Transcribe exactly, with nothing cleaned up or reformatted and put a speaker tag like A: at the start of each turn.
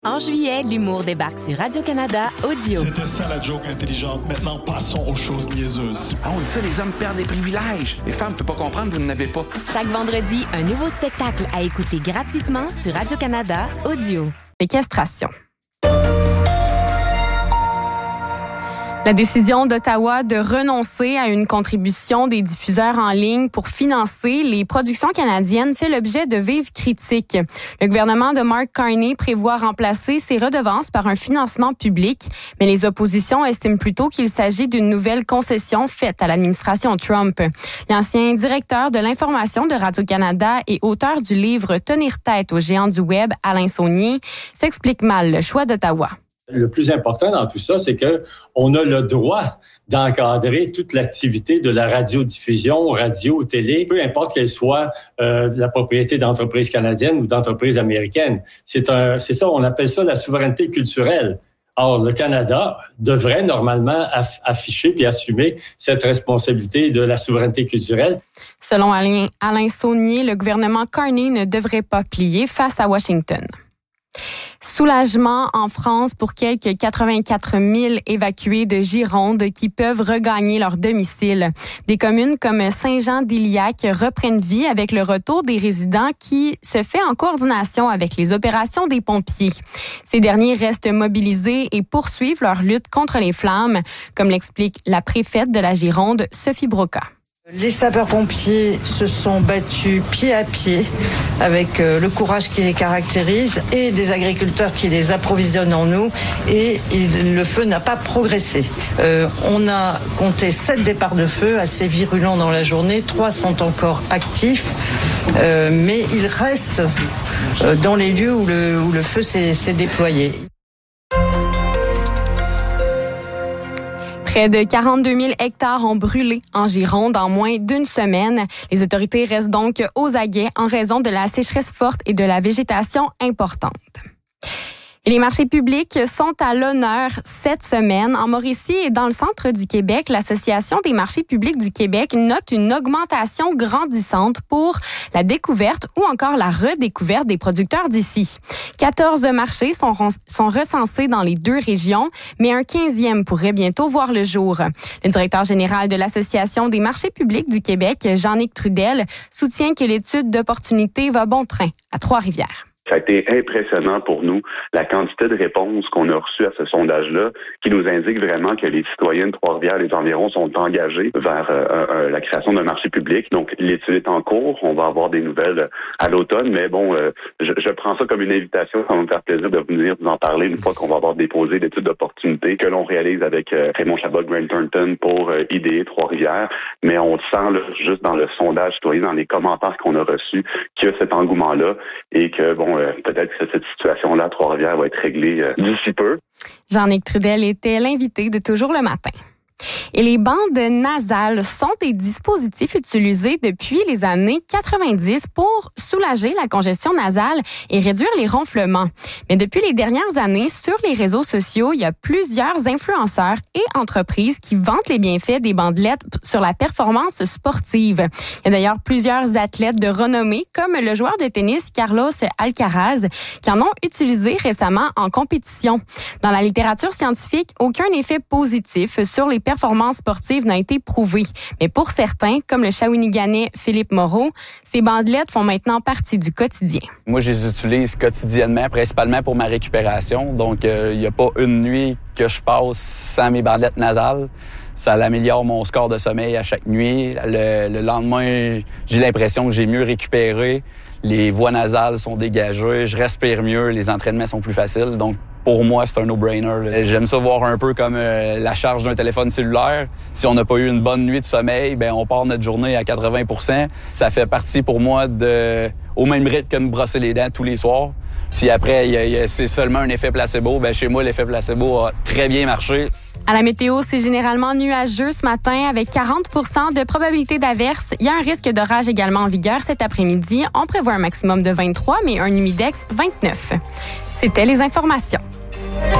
A: En juillet, l'humour débarque sur Radio-Canada Audio.
B: C'était ça la joke intelligente. Maintenant, passons aux choses niaiseuses.
C: Ah, on dit ça, les hommes perdent des privilèges. Les femmes ne peuvent pas comprendre, vous n'en avez pas.
A: Chaque vendredi, un nouveau spectacle à écouter gratuitement sur Radio-Canada Audio.
D: Séquestration. La décision d'Ottawa de renoncer à une contribution des diffuseurs en ligne pour financer les productions canadiennes fait l'objet de vives critiques. Le gouvernement de Mark Carney prévoit remplacer ces redevances par un financement public, mais les oppositions estiment plutôt qu'il s'agit d'une nouvelle concession faite à l'administration Trump. L'ancien directeur de l'information de Radio-Canada et auteur du livre « Tenir tête aux géants du Web », Alain Saunier, s'explique mal le choix d'Ottawa.
E: Le plus important dans tout ça, c'est que on a le droit d'encadrer toute l'activité de la radiodiffusion, radio, télé, peu importe qu'elle soit euh, la propriété d'entreprises canadiennes ou d'entreprises américaines. C'est un, c'est ça, on appelle ça la souveraineté culturelle. Or, le Canada devrait normalement aff- afficher puis assumer cette responsabilité de la souveraineté culturelle.
D: Selon Alain, Alain Saunier, le gouvernement Carney ne devrait pas plier face à Washington. Soulagement en France pour quelques quatre-vingt-quatre mille évacués de Gironde qui peuvent regagner leur domicile. Des communes comme Saint-Jean-d'Iliac reprennent vie avec le retour des résidents qui se fait en coordination avec les opérations des pompiers. Ces derniers restent mobilisés et poursuivent leur lutte contre les flammes, comme l'explique la préfète de la Gironde, Sophie Broca.
F: Les sapeurs-pompiers se sont battus pied à pied avec le courage qui les caractérise et des agriculteurs qui les approvisionnent en eau et il, le feu n'a pas progressé. Euh, on a compté sept départs de feu assez virulents dans la journée, trois sont encore actifs, euh, mais ils restent dans les lieux où le, où le feu s'est, s'est déployé.
D: Près de quarante-deux mille hectares ont brûlé en Gironde en moins d'une semaine. Les autorités restent donc aux aguets en raison de la sécheresse forte et de la végétation importante. Et les marchés publics sont à l'honneur cette semaine. En Mauricie et dans le centre du Québec, l'Association des marchés publics du Québec note une augmentation grandissante pour la découverte ou encore la redécouverte des producteurs d'ici. quatorze marchés sont, sont recensés dans les deux régions, mais un quinzième pourrait bientôt voir le jour. Le directeur général de l'Association des marchés publics du Québec, Jean-Nic Trudel, soutient que l'étude d'opportunité va bon train à Trois-Rivières.
G: Ça a été impressionnant pour nous, la quantité de réponses qu'on a reçues à ce sondage-là, qui nous indique vraiment que les citoyens de Trois-Rivières et les environs sont engagés vers euh, euh, la création d'un marché public. Donc, l'étude est en cours. On va avoir des nouvelles à l'automne, mais bon, euh, je, je prends ça comme une invitation. Ça va me faire plaisir de venir vous en parler une fois qu'on va avoir déposé l'étude d'opportunité que l'on réalise avec euh, Raymond Chabot, Grant Thornton pour euh, I D E Trois-Rivières. Mais on le sent là, juste dans le sondage citoyen, dans les commentaires qu'on a reçus, qu'il y a cet engouement-là et que, bon, Euh, peut-être que cette situation-là à Trois-Rivières va être réglée euh, d'ici peu.
D: Jean-Nic Trudel était l'invité de Toujours le matin. Et les bandes nasales sont des dispositifs utilisés depuis les années quatre-vingt-dix pour soulager la congestion nasale et réduire les ronflements. Mais depuis les dernières années, sur les réseaux sociaux, il y a plusieurs influenceurs et entreprises qui vantent les bienfaits des bandelettes sur la performance sportive. Il y a d'ailleurs plusieurs athlètes de renommée, comme le joueur de tennis Carlos Alcaraz, qui en ont utilisé récemment en compétition. Dans la littérature scientifique, aucun effet positif sur les performance sportive n'a été prouvée. Mais pour certains, comme le Shawiniganais Philippe Moreau, ces bandelettes font maintenant partie du quotidien.
H: Moi, je les utilise quotidiennement, principalement pour ma récupération. Donc, il euh, n'y a pas une nuit que je passe sans mes bandelettes nasales. Ça améliore mon score de sommeil à chaque nuit. Le, le lendemain, j'ai l'impression que j'ai mieux récupéré. Les voies nasales sont dégagées, je respire mieux, les entraînements sont plus faciles. Donc, pour moi, c'est un no-brainer. J'aime ça voir un peu comme euh, la charge d'un téléphone cellulaire. Si on n'a pas eu une bonne nuit de sommeil, ben on part notre journée à quatre-vingts pour cent. Ça fait partie pour moi de, au même rythme que me brosser les dents tous les soirs. Si après, y a, y a, c'est seulement un effet placebo, ben chez moi, l'effet placebo a très bien marché.
D: À la météo, c'est généralement nuageux ce matin avec quarante pour cent de probabilité d'averse. Il y a un risque d'orage également en vigueur cet après-midi. On prévoit un maximum de vingt-trois, mais un humidex vingt-neuf. C'était les informations.